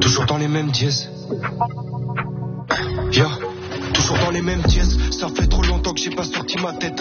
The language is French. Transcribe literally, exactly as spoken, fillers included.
Toujours dans les mêmes dièses. Yeah. Toujours dans les mêmes dièses. Ça fait trop longtemps que j'ai pas sorti ma tête.